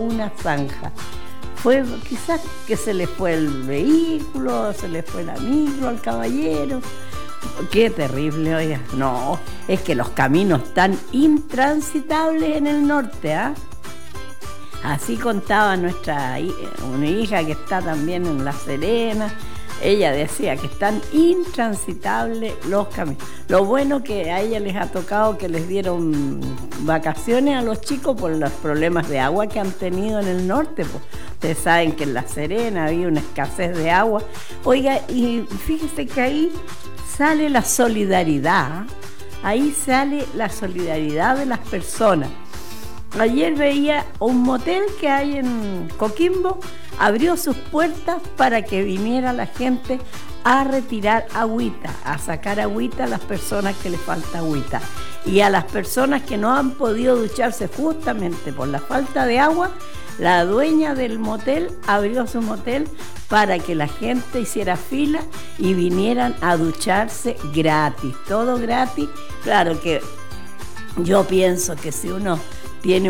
una zanja. Fue quizás que se le fue el vehículo, se le fue la micro al caballero. Qué terrible, oiga. No, es que los caminos están intransitables en el norte, ¿ah? Así contaba una hija que está también en La Serena. Ella decía que están intransitables los caminos. Lo bueno que a ella les ha tocado que les dieron vacaciones a los chicos por los problemas de agua que han tenido en el norte. Pues. Ustedes saben que en La Serena había una escasez de agua. Oiga, y fíjese que ahí sale la solidaridad. Ahí sale la solidaridad de las personas. Ayer veía un motel que hay en Coquimbo, abrió sus puertas para que viniera la gente a retirar agüita, a sacar agüita a las personas que les falta agüita. Y a las personas que no han podido ducharse justamente por la falta de agua, la dueña del motel abrió su motel para que la gente hiciera fila y vinieran a ducharse gratis, todo gratis. Claro que yo pienso que si uno tiene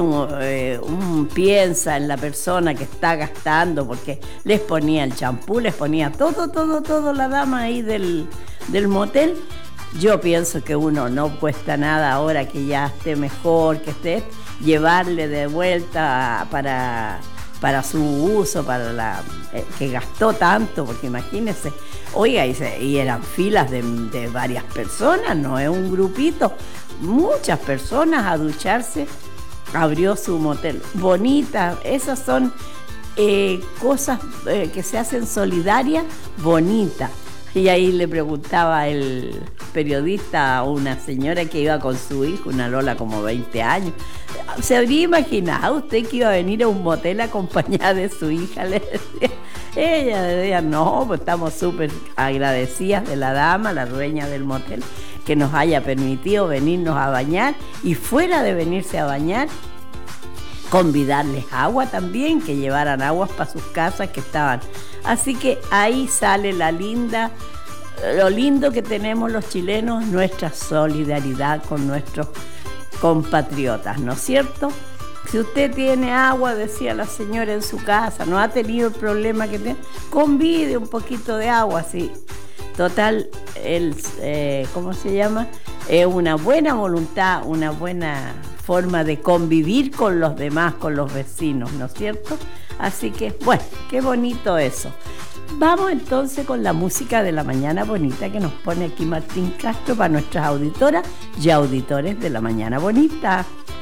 piensa en la persona que está gastando, porque les ponía el champú, les ponía todo la dama ahí del motel. Yo pienso que uno no cuesta nada ahora que ya esté mejor, que esté, llevarle de vuelta para su uso, para que gastó tanto, porque imagínense, oiga, y eran filas de varias personas, no es un grupito, muchas personas a ducharse. Abrió su motel. Bonita, esas son cosas que se hacen solidarias, bonitas. Y ahí le preguntaba el periodista a una señora que iba con su hijo, una Lola como 20 años. ¿Se habría imaginado usted que iba a venir a un motel acompañada de su hija? Le decía. Ella decía, no, pues estamos súper agradecidas de la dama, la dueña del motel, que nos haya permitido venirnos a bañar y fuera de venirse a bañar, convidarles agua también, que llevaran aguas para sus casas que estaban. Así que ahí sale lo lindo que tenemos los chilenos, nuestra solidaridad con nuestros compatriotas, ¿no es cierto? Si usted tiene agua, decía la señora, en su casa, no ha tenido el problema que tiene, convide un poquito de agua, sí. Total, ¿cómo se llama? Es una buena voluntad, una buena forma de convivir con los demás, con los vecinos, ¿no es cierto? Así que, bueno, qué bonito eso. Vamos entonces con la música de la mañana bonita que nos pone aquí Martín Castro para nuestras auditoras y auditores de la mañana bonita.